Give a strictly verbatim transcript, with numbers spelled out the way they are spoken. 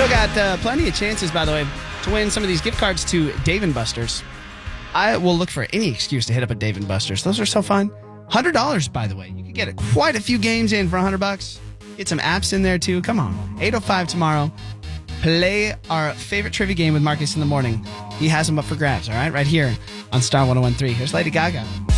Still got uh, plenty of chances, by the way, to win some of these gift cards to Dave and Buster's. I will look for any excuse to hit up a Dave and Buster's. Those are so fun. one hundred dollars, by the way. You can get a, quite a few games in for one hundred bucks. Get some apps in there, too. Come on. eight oh five tomorrow. Play our favorite trivia game with Marcus in the morning. He has them up for grabs, all right? Right here on Star one oh one three. Here's Lady Gaga.